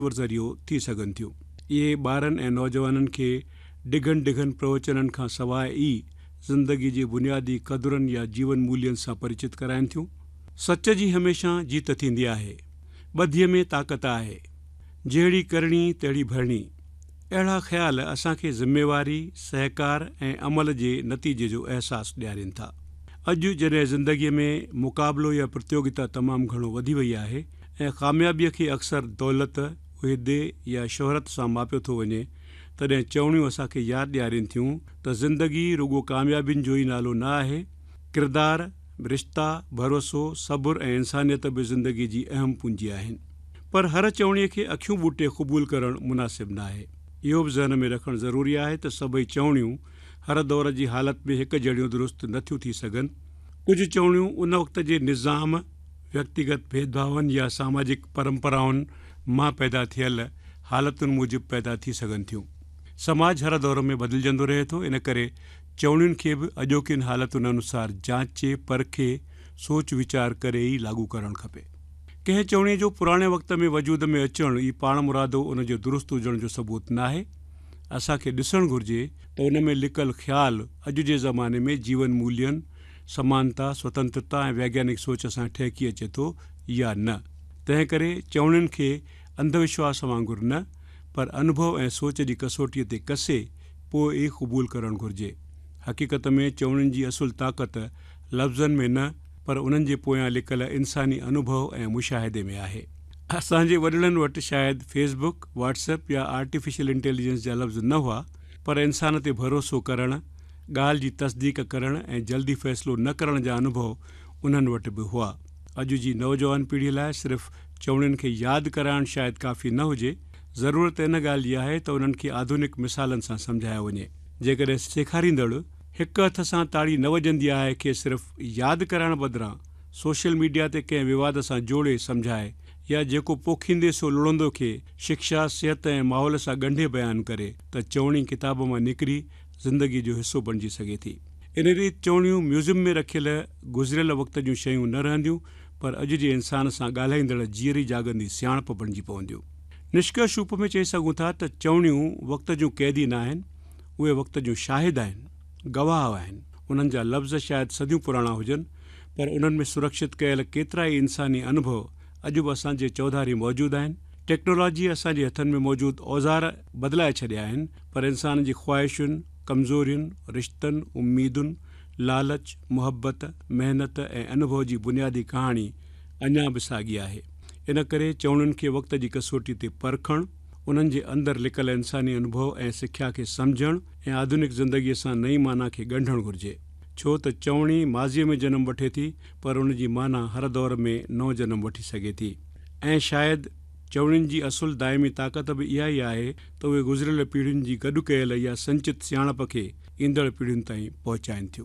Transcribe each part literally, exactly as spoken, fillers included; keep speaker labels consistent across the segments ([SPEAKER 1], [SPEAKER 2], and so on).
[SPEAKER 1] ज़रियो थी सघनि थियूं। इहे ॿारनि ऐं नौजवाननि खे डिघनि डिघनि प्रवचननि खां सवाइ ई ज़िंदगी जी बुनियादी क़दुरनि या जीवन मूल्यनि सां परिचित कराइनि थियूं। सच जी हमेशह जीत थींदी आहे। ॿधीअ में ताक़त आहे। जहिड़ी करणी तहिड़ी भरणी। अहिड़ा ख़्याल असांखे ज़िम्मेवारी, सहकार ऐं अमल जे नतीजे जो अहसासु ॾियारीनि था। अॼु जॾहिं ज़िंदगीअ में मुक़ाबिलो या प्रतियोगिता तमामु घणो वधी वई आहे ऐं कामयाबीअ खे अक्सर दौलत, उहिदे या शोहरत सां मापियो थो वञे, तॾहिं चवणियूं असांखे यादि ॾियारीनि थियूं त ज़िंदगी रुॻो कामयाबियुनि जो ई नालो न आहे। किरदारु, रिश्ता, भरोसो, सब्र ऐं इंसानियत बि ज़िंदगी जी अहम पूंजी आहिनि। पर हर चवणीअ खे अखियूं ॿूटे क़बूल करणु मुनासिब न आहे। इहो बि ज़हन में रखणु ज़रूरी आहे त सभई चवणियूं हर दौर जी हालति में हिकु जहिड़ियूं दुरुस्त नथियूं थी सघनि। कुझु चवणियूं उन वक़्त जे निज़ाम, व्यक्तिगत भेदभावनि या सामाजिक परंपराउनि मां पैदा थियल हालतुनि मूजिबि पैदा थी सघनि थियूं। समाज हर दौर में बदिलजंदो रहे थो, इन करे चवणियुनि खे बि अॼोकियुनि हालतुनि अनुसार जांचे, परखे, सोच वीचार करे ई लागू करणु खपे। कंहिं चवणीअ जो पुराणे वक़्त में वजूद में अचणु ई पाण मुरादो उन जो दुरुस्त हुजण जो सबूत न आहे। असांखे ॾिसणु घुरिजे त उन में लिकल ख़्यालु अॼु जे ज़माने में जीवन मूल्यनि, समानता, स्वतंत्रता ऐं वैज्ञानिक सोच सां ठहिकी अचे थो या न। तंहिं करे चवणियुनि खे अंधविश्वास वांगुरु न, पर अनुभव ऐं सोच जी कसोटीअ ते कसे पोइ ई क़बूल करणु घुरिजे। हक़ीक़त में चवणियुनि जी असुलु ताक़त लफ़्ज़नि में न, पर उन्हनि जे पोयां लिकल इंसानी अनुभव ऐं मुशाहिदे में आहे। असांजे वॾड़नि वटि शायदि फेसबुक, व्हाट्सएप या आर्टिफिशियल इंटेलिजेंस जा लफ़्ज़ न हुआ, पर इंसान ते भरोसो करणु, ॻाल्हि जी तस्दीक करणु ऐं जल्दी फ़ैसिलो न करण जा अनुभव उन्हनि वटि बि हुआ। अॼु जी नौजवान पीढ़ीअ लाइ सिर्फ़ु चवणियुनि खे यादि कराइणु शायदि काफ़ी न हुजे। ज़रूरत इन ॻाल्हि जी आहे त उन्हनि खे आधुनिक मिसालनि सां सम्झायो वञे। जेकॾहिं सेखारींदड़ हिकु हथ सां ताड़ी न वॼंदी आहे खे सिर्फ़ु यादि कराइण बदिरां सोशल मीडिया ते कंहिं विवाद सां जोड़े सम्झाए, या जेको पोखींदे सो लुड़ंदो खे शिक्षा, सिहत ऐं माहौल सां ॻंढे बयानु करे, त चवणी किताब मां निकिरी ज़िंदगी जो हिसो बणिजी सघे थी। इन रीति चवणियूं म्यूज़ियम में रखियल गुज़िरियल वक़्त जूं शयूं न रहंदियूं, पर अॼु जे इंसान सां ॻाल्हाईंदड़ जीअरी जाॻंदी सियाणप बणिजी पवंदियूं। निष्कर्ष रूप में चई सघूं था त चवणियूं वक़्त जूं कैदी न आहिनि, उहे वक़्त जूं शाहिद आहिनि, गवाह आहिनि। उन्हनि जा लफ़्ज़ शायदि सदियूं पुराणा हुजनि, पर उन्हनि में सुरक्षित कयल केतिरा ई इंसानी अनुभव अॼु बि असांजे चौधारी मौजूदु आहिनि। टेक्नोलॉजी असांजे हथनि में मौजूदु औज़ार बदिलाए छॾिया आहिनि, पर इंसान जी ख़्वाहिशुनि, कमज़ोरियुनि, रिश्तनि, उम्मीदुनि, लालच, मुहबत, महिनत ऐं अनुभव जी बुनियादी कहाणी अञा बि साॻी आहे। इन करे चवणियुनि खे वक़्त जी कसोटी ते परखणु, उन्हनि जे अंदरि लिकल इंसानी अनुभव ऐं सिख्या खे सम्झणु ऐं आधुनिक ज़िंदगीअ सां नई माना खे ॻंढणु घुरिजे। छो त चवणी माज़ीअ में जनमु वठे थी, पर उन जी माना हर दौर में नओं जनमु वठी सघे थी। ऐं शायदि चवणियुनि जी असुलु दाइमी ताक़त बि इहा ई आहे त उहे गुज़िरियल पीढ़ियुनि जी गॾु कयल या संचित सियाणप खे ईंदड़ पीढ़ियुनि ताईं पहुचाइनि थियूं।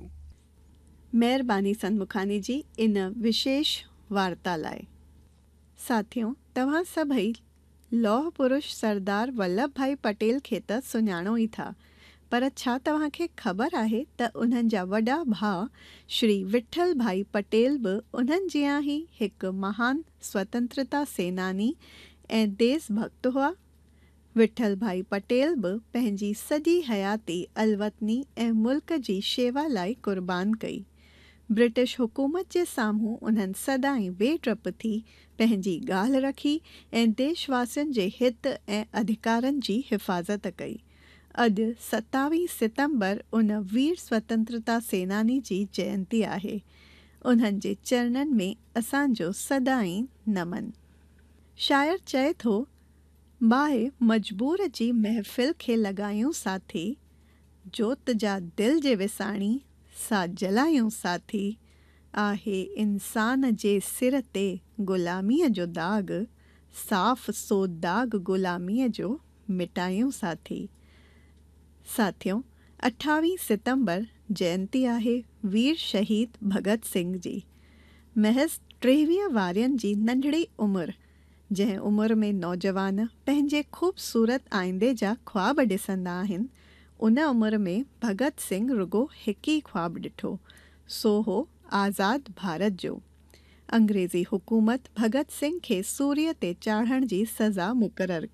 [SPEAKER 2] महिरबानी सनमुखानी जी इन विशेष वार्ता लाइ। साथियों, तव्हां सभई लौह पुरुष सरदार वल्लभ भाई पटेल खे त सुञाणो ई था, पर छा तव्हांखे ख़बर आहे त उन्हनि जा वॾा भाउ श्री विठल भाई पटेल बि उन्हनि जियां ई हिकु महान स्वतंत्रता सेनानी ऐं देशभक्त हुआ। विठल भाई पटेल बि पंहिंजी सॼी हयाती अलवतनी ऐं मुल्क जी शेवा लाइ क़ुर्बान कई। ब्रिटिश हुकूमत जे साम्हूं उन्हनि सदाईं बेडप थी पंहिंजी ॻाल्हि रखी ऐं देशवासियुनि जे हित ऐं अधिकारनि जी हिफ़ाज़त कई। अॼु सतावीह सितंबर उन वीर स्वतंत्रता सेनानी जी जयंती आहे। उन्हनि जे चरणनि में असांजो सदाईं नमन। शाइर चए थो, बाहि मजबूर जी महफ़िल खे लॻायूं साथी, जोत जा दिल जे विसाणी सा जलायूं साथी। आहे इंसान जे सिर ते ग़ुलामीअ जो दाग़, साफ़ सो दाग़ ग़ुलामीअ जो मिटायूं साथी। साथियों, अठावीह सितंबर जयंती आहे वीर शहीद भगत सिंह जी। महज़ टेवीह वारियनि जी नंढड़ी उमिरि, जंहिं उमिरि में नौजवान पंहिंजे ख़ूबसूरत आईंदे जा ख़्वाब ॾिसंदा आहिनि, उन उमिरि में भगत सिंह रुगो हिकु ई ख़्वाबु ॾिठो, सो हो आज़ाद भारत जो। अंग्रेज़ी हुकूमत भगत सिंह खे सूरीअ ते चाढ़ण जी सज़ा मुक़ररु